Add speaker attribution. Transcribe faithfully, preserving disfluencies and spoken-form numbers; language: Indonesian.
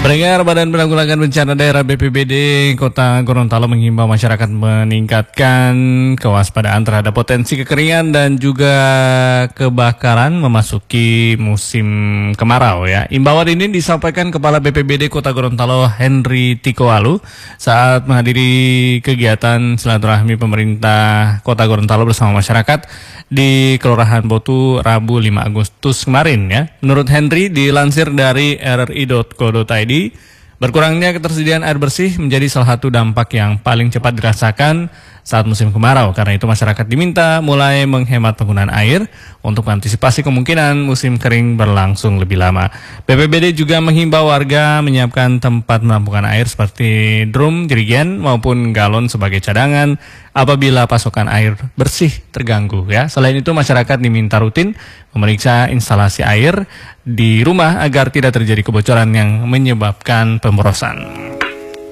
Speaker 1: Pendengar, Badan Penanggulangan Bencana Daerah B P B D Kota Gorontalo menghimbau masyarakat meningkatkan kewaspadaan terhadap potensi kekeringan dan juga kebakaran memasuki musim kemarau ya. Imbauan ini disampaikan Kepala B P B D Kota Gorontalo Henry Tikoalu saat menghadiri kegiatan silaturahmi pemerintah Kota Gorontalo bersama masyarakat di Kelurahan Botu Rabu lima Agustus kemarin ya. Menurut Henry, dilansir dari r r i dot co dot i d, berkurangnya ketersediaan air bersih menjadi salah satu dampak yang paling cepat dirasakan saat musim kemarau. Karena itu masyarakat diminta mulai menghemat penggunaan air untuk mengantisipasi kemungkinan musim kering berlangsung lebih lama. B P B D juga menghimbau warga menyiapkan tempat penampungan air seperti drum, jerigen maupun galon sebagai cadangan apabila pasokan air bersih terganggu ya. Selain itu masyarakat diminta rutin memeriksa instalasi air di rumah agar tidak terjadi kebocoran yang menyebabkan pemborosan.